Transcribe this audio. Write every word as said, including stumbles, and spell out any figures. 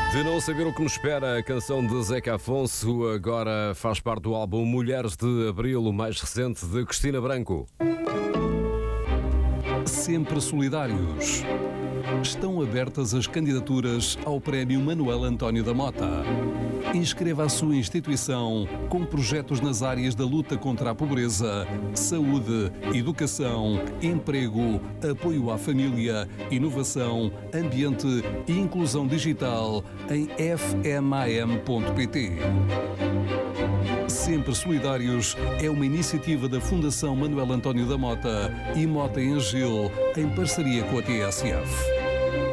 De não saber o que nos espera, a canção de Zeca Afonso agora faz parte do álbum Mulheres de Abril, o mais recente de Cristina Branco. Sempre solidários. Estão abertas as candidaturas ao Prémio Manuel António da Mota. Inscreva a sua instituição com projetos nas áreas da luta contra a pobreza, saúde, educação, emprego, apoio à família, inovação, ambiente e inclusão digital em f m a m ponto p t. Sempre Solidários é uma iniciativa da Fundação Manuel António da Mota e Mota em Gil, em parceria com a T S F.